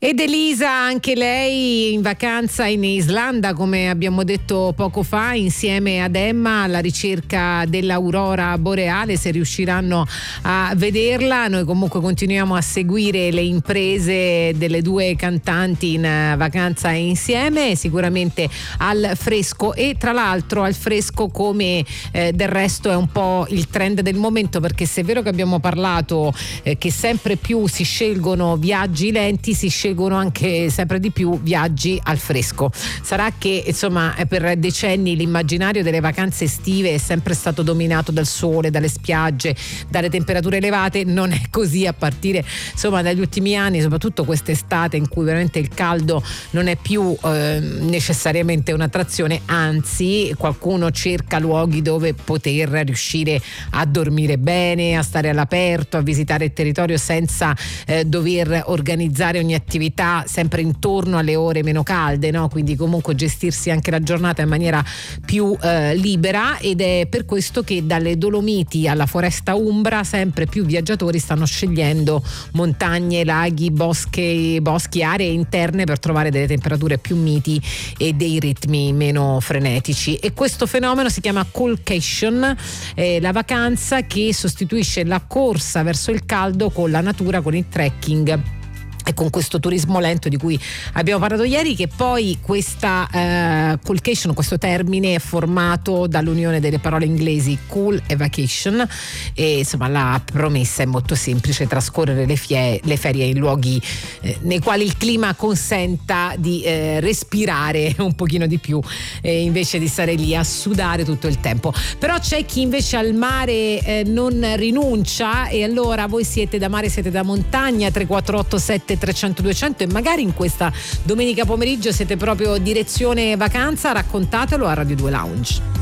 Ed Elisa, anche lei in vacanza in Islanda, come abbiamo detto poco fa, insieme ad Emma alla ricerca dell'aurora boreale, se riusciranno a vederla. Noi comunque continuiamo a seguire le imprese delle due cantanti in vacanza insieme, sicuramente al fresco, e tra l'altro al fresco come del resto è un po' il trend del momento, perché se è vero che abbiamo parlato che sempre più si scelgono viaggi lenti, si scelgono anche sempre di più viaggi al fresco. Sarà che insomma per decenni l'immaginario delle vacanze estive è sempre stato dominato dal sole, dalle spiagge, dalle temperature elevate. Non è così a partire insomma dagli ultimi anni, soprattutto quest'estate in cui veramente il caldo non è più necessariamente un'attrazione, anzi qualcuno cerca luoghi dove poter riuscire a dormire bene, a stare all'aperto, a visitare il territorio senza dover organizzare ogni attività sempre intorno alle ore meno calde, no? Quindi comunque gestirsi anche la giornata in maniera più libera, ed è per questo che dalle Dolomiti alla foresta umbra sempre più viaggiatori stanno scegliendo montagne, laghi, boschi, aree interne per trovare delle temperature più miti e dei ritmi meno frenetici. E questo fenomeno si chiama coolcation, la vacanza che sostituisce la corsa verso il caldo con la natura, con il trekking e con questo turismo lento di cui abbiamo parlato ieri, che poi questa coolcation, questo termine è formato dall'unione delle parole inglesi cool e vacation, e insomma la promessa è molto semplice: trascorrere le ferie in luoghi nei quali il clima consenta di respirare un pochino di più invece di stare lì a sudare tutto il tempo. Però c'è chi invece al mare non rinuncia, e allora voi siete da mare, siete da montagna, 3487 300 200, e magari in questa domenica pomeriggio siete proprio direzione vacanza, raccontatelo a Radio 2 Lounge.